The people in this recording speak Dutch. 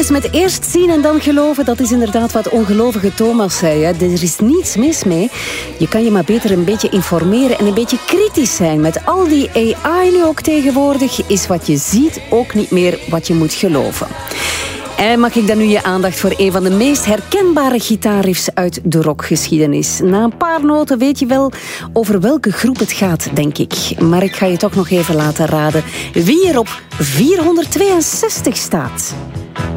Dus met eerst zien en dan geloven, dat is inderdaad wat ongelovige Thomas zei. Hè. Er is niets mis mee. Je kan je maar beter een beetje informeren en een beetje kritisch zijn. Met al die AI nu ook tegenwoordig is wat je ziet ook niet meer wat je moet geloven. En mag ik dan nu je aandacht voor een van de meest herkenbare gitaarriffs uit de rockgeschiedenis. Na een paar noten weet je wel over welke groep het gaat, denk ik. Maar ik ga je toch nog even laten raden wie er op 462 staat.